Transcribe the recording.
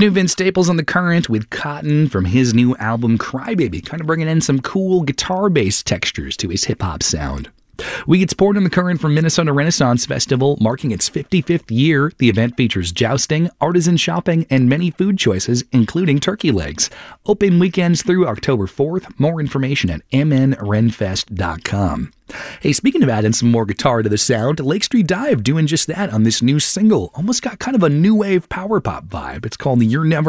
new Vince Staples on The Current with Cotton from his new album Crybaby, kind of bringing in some cool guitar-based textures to his hip-hop sound. We get support on The Current from Minnesota Renaissance Festival, marking its 55th year. The event features jousting, artisan shopping, and many food choices, including turkey legs. Open weekends through October 4th. More information at mnrenfest.com. Hey, speaking of adding some more guitar to the sound, Lake Street Dive doing just that on this new single. Almost got kind of a new wave power pop vibe. It's called You're Never